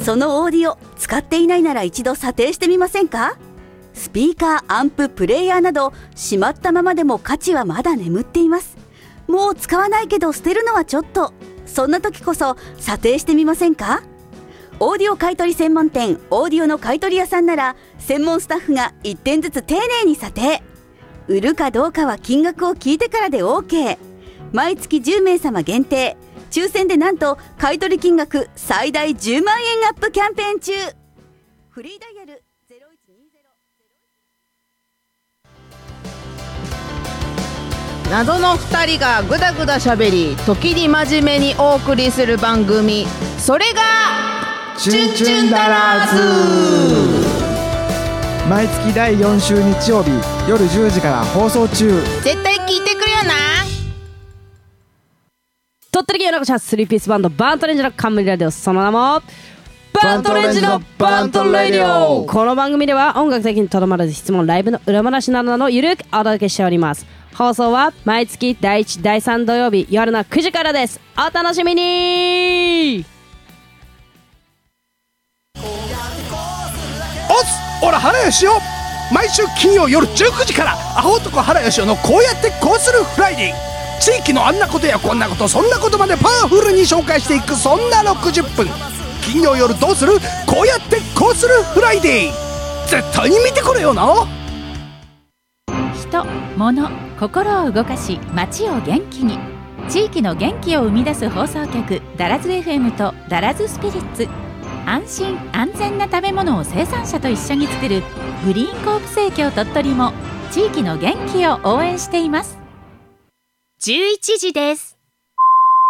そのオーディオ使っていないなら一度査定してみませんか？スピーカー、アンプ、プレイヤーなどしまったままでも価値はまだ眠っています。もう使わないけど捨てるのはちょっと、そんな時こそ査定してみませんか？オーディオ買取専門店オーディオの買取屋さんなら専門スタッフが1点ずつ丁寧に査定。売るかどうかは金額を聞いてからで OK。 毎月10名様限定、抽選でなんと買取金額最大10万円アップキャンペーン中。フリーダイヤル謎の2人がぐだぐだしゃべり、時に真面目にお送りする番組、それがチュンチュンダラーズ。 毎月第4週日曜日夜10時から放送中。 絶対聞いてくれよな。 鳥取県米子市スリーピースバンドバントレンジの冠ラディオ、その名もバントレンジのバントレディオ。この番組では音楽的にとどまらず質問、ライブの裏話などのゆるくお届けしております。放送は毎月第1、第3土曜日夜の9時からです。お楽しみに。 おつ、おら原義雄、毎週金曜夜19時からアホ男原義雄のこうやってこうするフライデー。地域のあんなことやこんなこと、そんなことまでパワフルに紹介していく、そんな60分。金曜夜どうする、こうやってこうするフライデー。絶対に見てくれよな。 人、物、心を動かし街を元気に、地域の元気を生み出す放送局ダラズ FM とダラズスピリッツ。安心安全な食べ物を生産者と一緒に作るグリーンコープ生協鳥取も地域の元気を応援しています。11時です。